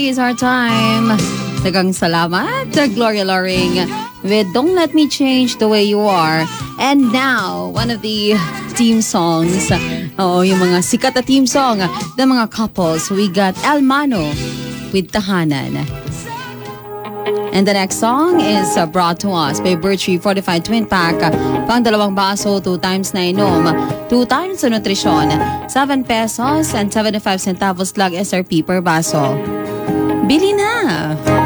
Is our time. Dagang salamat, Gloria Loring with Don't Let Me Change the Way You Are. And now, one of the team songs. Yung mga sikat na team song ng mga couples. We got El Mano with Tahanan. And the next song is brought to us by Birchie Fortified Twin Pack. Pang 2 baso, 2 times na inom, 2 times sa nutrisyon, 7 pesos and 75 centavos lang SRP per baso. Bili na!